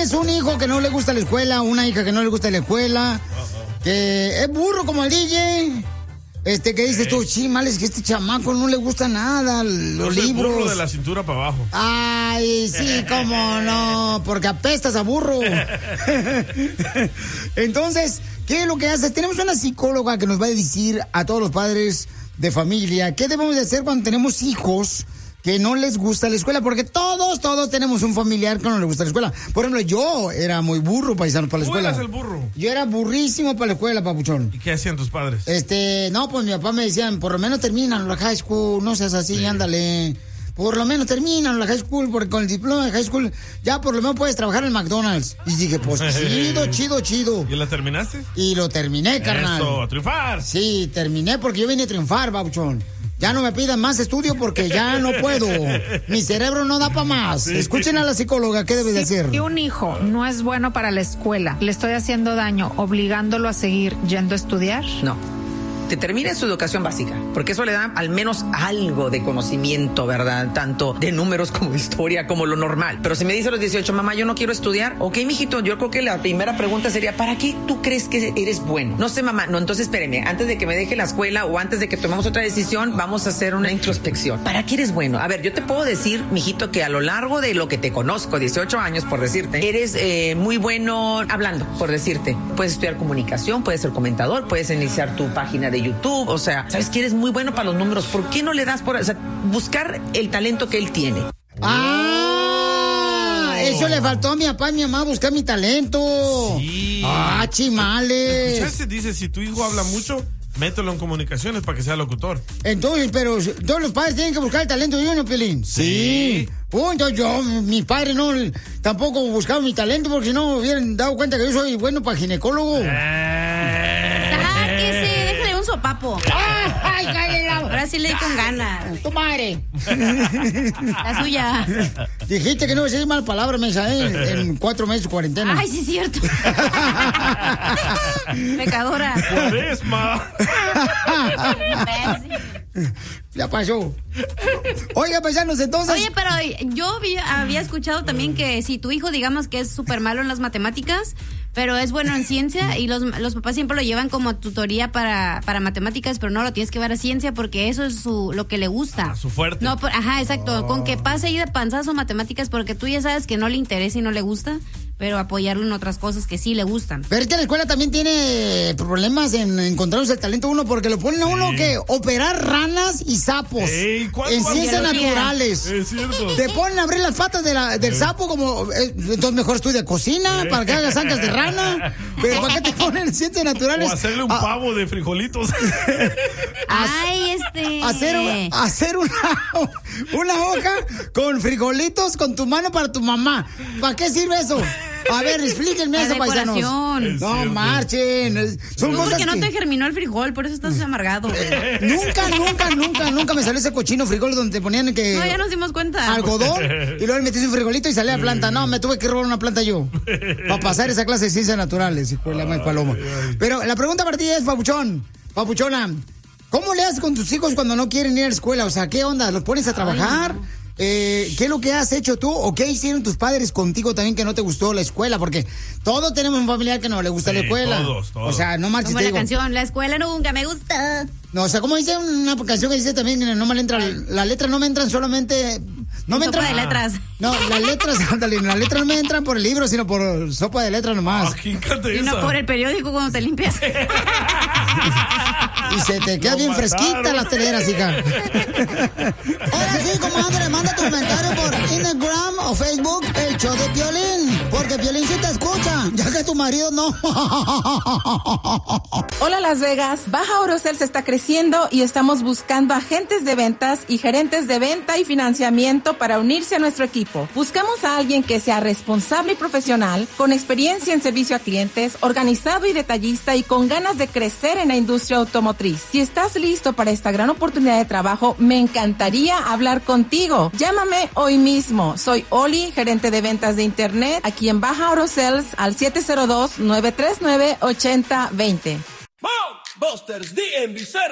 tienes un hijo que no le gusta la escuela, una hija que no le gusta la escuela, que es burro como el DJ, que dices tú, chimales, que este chamaco no le gusta nada, los libros. Burro de la cintura para abajo. Ay, sí, cómo no, porque apestas a burro. Entonces, ¿qué es lo que haces? Tenemos una psicóloga que nos va a decir a todos los padres de familia qué debemos de hacer cuando tenemos hijos que no les gusta la escuela, porque todos tenemos un familiar que no le gusta la escuela. Por ejemplo, yo era muy burro, paisano, para la escuela. ¿Tú eras el burro? Yo era burrísimo para la escuela, papuchón. ¿Y qué hacían tus padres? No, pues mi papá me decían, por lo menos terminan la high school, no seas así, ándale. Por lo menos terminan la high school, porque con el diploma de high school ya por lo menos puedes trabajar en McDonald's. Y dije, pues chido. ¿Y la terminaste? Y lo terminé, carnal. Eso, a triunfar. Sí, terminé porque yo vine a triunfar, babuchón. Ya no me pidan más estudio porque ya no puedo. Mi cerebro no da para más. Sí. Escuchen a la psicóloga, ¿qué debe de hacer? Si un hijo no es bueno para la escuela, ¿le estoy haciendo daño obligándolo a seguir yendo a estudiar? No. Que termine su educación básica, porque eso le da al menos algo de conocimiento, ¿verdad? Tanto de números como de historia, como lo normal. Pero si me dice a los 18, mamá, yo no quiero estudiar, ok, mijito, yo creo que la primera pregunta sería, ¿para qué tú crees que eres bueno? No sé, mamá, no, entonces espéreme, antes de que me deje la escuela o antes de que tomemos otra decisión, vamos a hacer una introspección. ¿Para qué eres bueno? A ver, yo te puedo decir, mijito, que a lo largo de lo que te conozco, 18 años, por decirte, eres muy bueno hablando, por decirte. Puedes estudiar comunicación, puedes ser comentador, puedes iniciar tu página de YouTube, o sea, sabes que eres muy bueno para los números, ¿por qué no le das buscar el talento que él tiene? Eso le faltó a mi papá y a mi mamá, buscar mi talento. Sí. Chimales. ¿Escuchaste? Dice, si tu hijo habla mucho, mételo en comunicaciones para que sea locutor. Entonces, pero todos los padres tienen que buscar el talento de uno, Piolín. Sí. Mi padre no tampoco buscaba mi talento, porque si no hubieran dado cuenta que yo soy bueno para ginecólogo. Déjale un sopapo. ¡Ay, cállate! Ahora sí le di con ganas. ¡Tu madre! La suya. Dijiste que no decís mal palabra, mensa, en 4 meses de cuarentena. Ay, sí es cierto. Pecadora. Cuaresma. Ya pasó. Oiga, paisanos, entonces... Oye, pero yo había escuchado también que si tu hijo, digamos que es súper malo en las matemáticas, pero es bueno en ciencia, y los papás siempre lo llevan como tutoría para matemáticas, pero no, lo tienes que ver a ciencia porque eso es lo que le gusta. Su fuerte. No, exacto. Con que pase ahí de panzazo matemáticas porque tú ya sabes que no le interesa y no le gusta, pero apoyarlo en otras cosas que sí le gustan. Pero es que la escuela también tiene problemas en encontrarse el talento uno, porque lo ponen a uno que operar ranas y sapos en ciencias naturales. Es cierto. Te ponen a abrir las patas del sapo, como entonces mejor estudia cocina para que hagas ancas de rana. Pero ¿para qué te ponen en ciencias naturales? O hacerle un pavo de frijolitos. Hacer una hoja con frijolitos con tu mano para tu mamá. ¿Para qué sirve eso? A ver, explíquenme eso, paisanos. No marchen. Son cosas porque no te germinó el frijol, por eso estás amargado. Nunca me salió ese cochino frijol donde te ponían que... No, ya nos dimos cuenta. Algodón, y luego le metiste un frijolito y salía la planta. No, me tuve que robar una planta yo. Para pasar esa clase de ciencias naturales, hijo de la más paloma. Pero la pregunta para ti es, papuchona, ¿cómo le haces con tus hijos cuando no quieren ir a la escuela? O sea, ¿qué onda? ¿Los pones a trabajar? ¿Qué es lo que has hecho tú o qué hicieron tus padres contigo también que no te gustó la escuela? Porque todos tenemos un familiar que no le gusta la escuela. Todos. O sea, no marches. Como la canción, la escuela nunca me gusta. No, o sea, como dice una canción que dice también que no me entra, las letras no me entran solamente... No me entran... Sopa de letras. No, las letras, ándale, las letras no me entran por el libro, sino por sopa de letras nomás. Y no por el periódico cuando te limpias. Y se te queda bien fresquita las teleras, hija. Ahora sí, comadre, manda tu comentario por Instagram o Facebook, el show de Piolín. Porque Piolín sí te escucha, ya que tu marido no. Hola Las Vegas, Baja Orocels está creciendo y estamos buscando agentes de ventas y gerentes de venta y financiamiento para unirse a nuestro equipo. Buscamos a alguien que sea responsable y profesional, con experiencia en servicio a clientes, organizado y detallista y con ganas de crecer en la industria automotriz. Si estás listo para esta gran oportunidad de trabajo, me encantaría hablar contigo. Llámame hoy mismo. Soy Oli, gerente de ventas de internet, aquí en Baja Orocels al 702-939-8020. Busters DMV